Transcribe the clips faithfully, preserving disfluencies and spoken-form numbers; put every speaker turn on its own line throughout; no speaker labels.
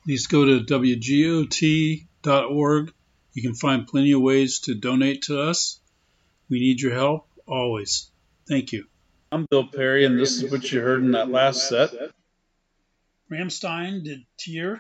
please go to W G O T dot org. You can find plenty of ways to donate to us. We need your help always. Thank you.
I'm Bill Perry, and this is what you heard in that last set.
Rammstein did Tear.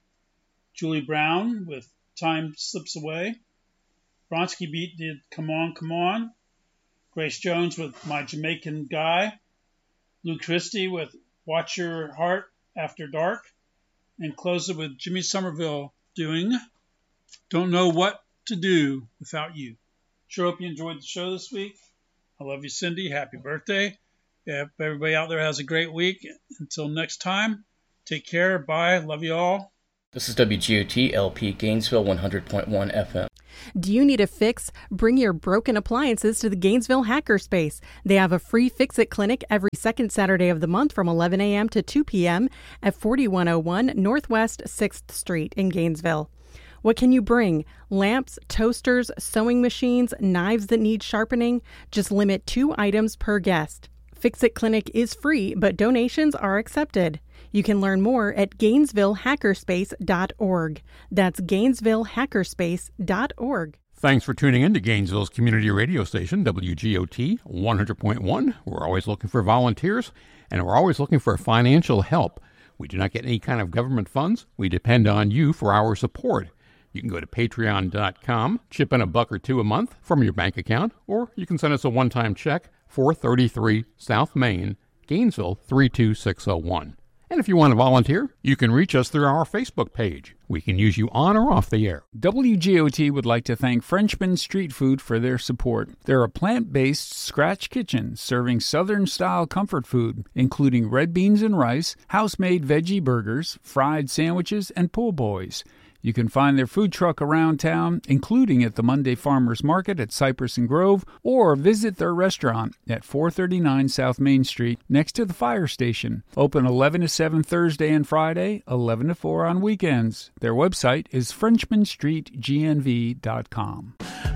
Julie Brown with Time Slips Away. Bronski Beat did Come On, Come On. Grace Jones with My Jamaican Guy. Lou Christie with Watch Your Heart After Dark. And close it with Jimmy Somerville doing Don't Know What to Do Without You. Sure hope you enjoyed the show this week. I love you, Cindy. Happy birthday. Hope everybody out there has a great week. Until next time, take care. Bye. Love you all.
This is W G O T L P Gainesville one hundred point one F M.
Do you need a fix? Bring your broken appliances to the Gainesville Hackerspace. They have a free Fix-It clinic every second Saturday of the month from eleven a.m. to two p.m. at forty-one oh one Northwest sixth Street in Gainesville. What can you bring? Lamps, toasters, sewing machines, knives that need sharpening? Just limit two items per guest. Fix-It Clinic is free, but donations are accepted. You can learn more at Gainesville Hackerspace dot org. That's Gainesville Hackerspace dot org.
Thanks for tuning in to Gainesville's community radio station, W G O T one hundred point one. We're always looking for volunteers, and we're always looking for financial help. We do not get any kind of government funds. We depend on you for our support. You can go to patreon dot com, chip in a buck or two a month from your bank account, or you can send us a one-time check, four thirty-three South Main, Gainesville three two six oh one. And if you want to volunteer, you can reach us through our Facebook page. We can use you on or off the air.
W G O T would like to thank Frenchman Street Food for their support. They're a plant-based scratch kitchen serving Southern-style comfort food, including red beans and rice, house-made veggie burgers, fried sandwiches, and po' boys. You can find their food truck around town, including at the Monday Farmers Market at Cypress and Grove, or visit their restaurant at four thirty-nine South Main Street next to the fire station. Open eleven to seven Thursday and Friday, eleven to four on weekends. Their website is Frenchman Street G N V dot com.